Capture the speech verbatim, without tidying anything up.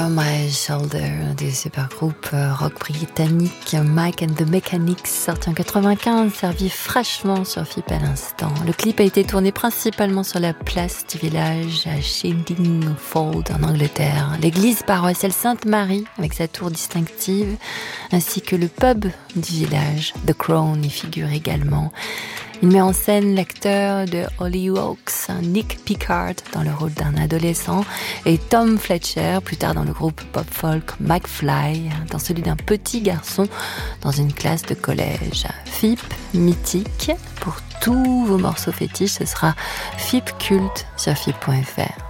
My Shoulder du supergroupe rock britannique Mike and the Mechanics, sorti en quatre-vingt-quinze, servi fraîchement sur F I P à l'instant. Le clip a été tourné principalement sur la place du village à Chiddingfold en Angleterre, l'église paroissiale Sainte-Marie avec sa tour distinctive, ainsi que le pub du village, The Crown, y figure également. Il met en scène l'acteur de Hollyoaks, Nick Pickard, dans le rôle d'un adolescent, et Tom Fletcher, plus tard dans le groupe pop-folk McFly, dans celui d'un petit garçon dans une classe de collège. F I P mythique, pour tous vos morceaux fétiches, ce sera F I P culte sur F I P point F R.